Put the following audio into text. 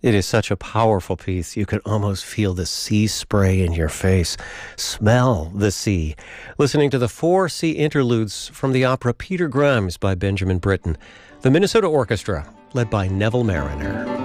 It is such a powerful piece. You can almost feel the sea spray in your face. Smell the sea. Listening to the 4 sea interludes from the opera Peter Grimes by Benjamin Britten. The Minnesota Orchestra, led by Neville Mariner.